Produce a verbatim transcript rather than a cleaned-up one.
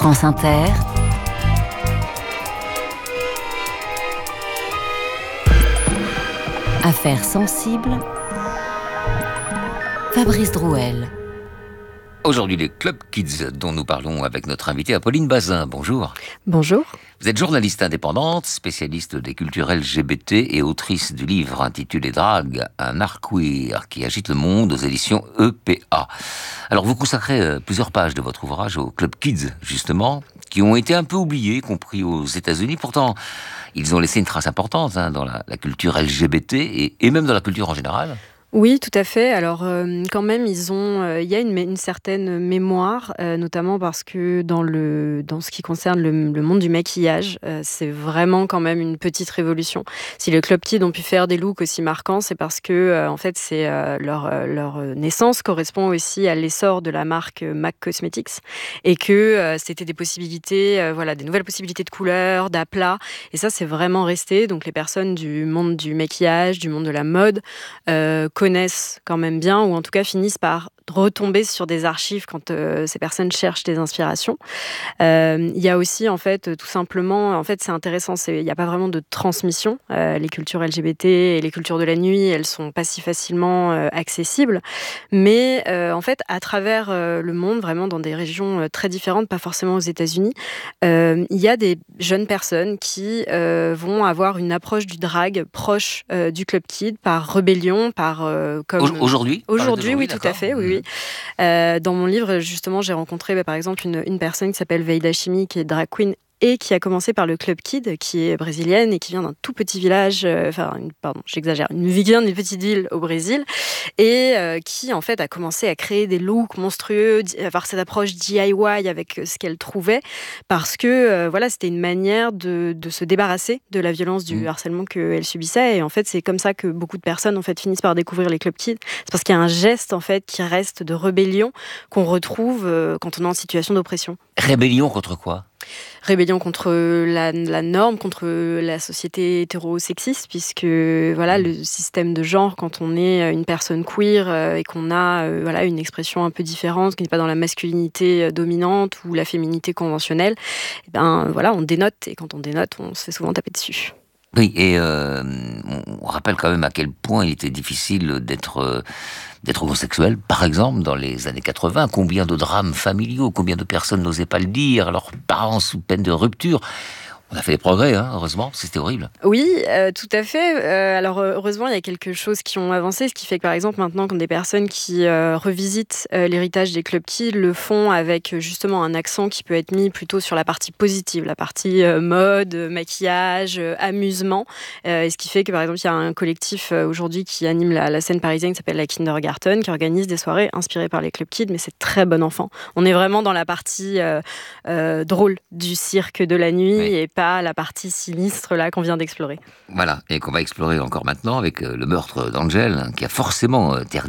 France Inter, Affaires sensibles, Fabrice Drouel. Aujourd'hui, les Club Kids, dont nous parlons avec notre invitée Apolline Bazin. Bonjour. Bonjour. Vous êtes journaliste indépendante, spécialiste des cultures L G B T et autrice du livre intitulé Drag, un art queer qui agite le monde aux éditions E P A. Alors, vous consacrez plusieurs pages de votre ouvrage aux Club Kids, justement, qui ont été un peu oubliés, compris aux États-Unis. Pourtant, ils ont laissé une trace importante hein, dans la, la culture L G B T et, et même dans la culture en général. Oui, tout à fait. Alors, euh, quand même, ils ont, euh, il y a une, une certaine mémoire, euh, notamment parce que dans le, dans ce qui concerne le, le monde du maquillage, euh, c'est vraiment quand même une petite révolution. Si les Club Kids ont pu faire des looks aussi marquants, c'est parce que, euh, en fait, c'est euh, leur, leur naissance correspond aussi à l'essor de la marque MAC Cosmetics et que euh, c'était des possibilités, euh, voilà, des nouvelles possibilités de couleurs, d'aplats. Et ça, c'est vraiment resté. Donc, les personnes du monde du maquillage, du monde de la mode, euh, connaissent quand même bien, ou en tout cas finissent par retomber sur des archives quand euh, ces personnes cherchent des inspirations. Euh, il y a aussi, en fait, tout simplement, en fait, c'est intéressant, c'est, il n'y a pas vraiment de transmission. Euh, les cultures L G B T et les cultures de la nuit, elles sont pas si facilement euh, accessibles. Mais, euh, en fait, à travers euh, le monde, vraiment dans des régions euh, très différentes, pas forcément aux États-Unis, euh, il y a des jeunes personnes qui euh, vont avoir une approche du drag proche euh, du Club Kid par rébellion, par... Euh, comme... Aujourd'hui Aujourd'hui, oui, d'accord. tout à fait, oui, oui. Euh, dans mon livre, justement, j'ai rencontré bah, par exemple une, une personne qui s'appelle Veida Chimi, qui est drag queen et qui a commencé par le Club Kid, qui est brésilienne et qui vient d'un tout petit village, euh, enfin, une, pardon, j'exagère, une vient d'une petite ville au Brésil, et euh, qui, en fait, a commencé à créer des looks monstrueux, avoir cette approche D I Y avec ce qu'elle trouvait, parce que, euh, voilà, c'était une manière de, de se débarrasser de la violence du mmh. harcèlement qu'elle subissait, et en fait, c'est comme ça que beaucoup de personnes, en fait, finissent par découvrir les Club Kids. C'est parce qu'il y a un geste, en fait, qui reste de rébellion qu'on retrouve euh, quand on est en situation d'oppression. Rébellion contre quoi ? Rébellion contre la, la norme, contre la société hétérosexiste, puisque voilà, le système de genre, quand on est une personne queer euh, et qu'on a euh, voilà, une expression un peu différente, qui n'est pas dans la masculinité euh, dominante ou la féminité conventionnelle, et ben, voilà, on dénote, et quand on dénote, on se fait souvent taper dessus. Oui, et euh, on rappelle quand même à quel point il était difficile d'être, euh, d'être homosexuel, par exemple, dans les années quatre-vingts. Combien de drames familiaux, combien de personnes n'osaient pas le dire, leurs parents sous peine de rupture. On a fait des progrès, hein, heureusement, c'était horrible. Oui, euh, tout à fait. Euh, alors, heureusement, il y a quelque chose qui ont avancé, ce qui fait que, par exemple, maintenant, quand des personnes qui euh, revisitent euh, l'héritage des Club Kids le font avec, justement, un accent qui peut être mis plutôt sur la partie positive, la partie euh, mode, maquillage, euh, amusement. Euh, et ce qui fait que, par exemple, il y a un collectif euh, aujourd'hui qui anime la, la scène parisienne qui s'appelle la Kindergarten, qui organise des soirées inspirées par les Club Kids, mais c'est très bon enfant. On est vraiment dans la partie euh, euh, drôle du cirque de la nuit, oui. Et pas la partie sinistre là qu'on vient d'explorer. Voilà, et qu'on va explorer encore maintenant avec le meurtre d'Angel, qui a forcément terni